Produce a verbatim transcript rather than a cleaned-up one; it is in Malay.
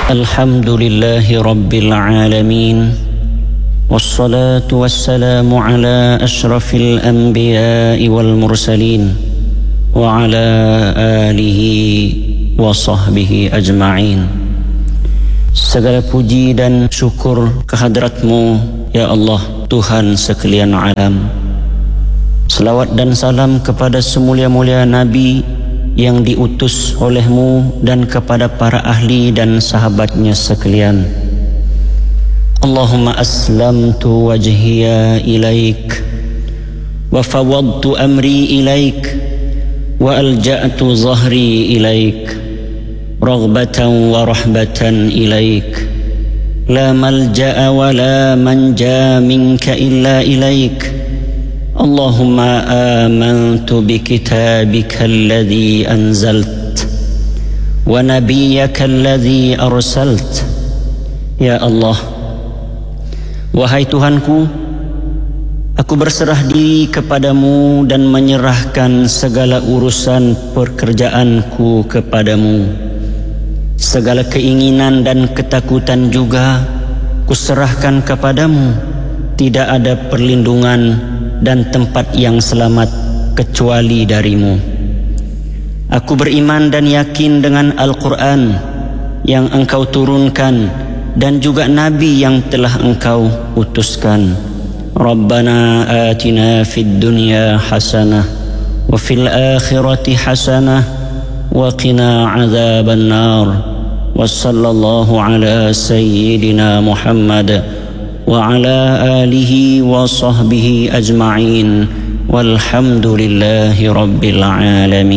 Alhamdulillahi Rabbil Alamin, wassalatu wassalamu ala ashrafil anbiya'i wal mursalin, wa ala alihi wa sahbihi ajma'in. Segala puji dan syukur kehadratmu ya Allah, Tuhan sekalian alam. Selawat dan salam kepada semulia-mulia Nabi yang diutus olehmu dan kepada para ahli dan sahabatnya sekalian. Allahumma aslamtu wajhiya ilaik wa fawadtu amri ilaik wa alja'tu zahri ilaik raghbatan wa rahbatan ilaik la malja'a wa la manja minka illa ilaik. Allahumma amantu bikitabika alladhi anzalt wa nabiyyaka alladhi arsalt. Ya Allah, wahai Tuhanku, aku berserah diri kepadamu dan menyerahkan segala urusan pekerjaanku kepadamu. Segala keinginan dan ketakutan juga kuserahkan kepadamu. Tidak ada perlindungan dan tempat yang selamat kecuali darimu. Aku beriman dan yakin dengan Al-Quran yang engkau turunkan dan juga Nabi yang telah engkau utuskan. Rabbana atina fid dunya hasanah wa fil akhirati hasanah wa qina azaban nar. Wa sallallahu ala sayyidina Muhammad wa ala alihi wa sahbihi ajma'in walhamdulillahi rabbil alamin.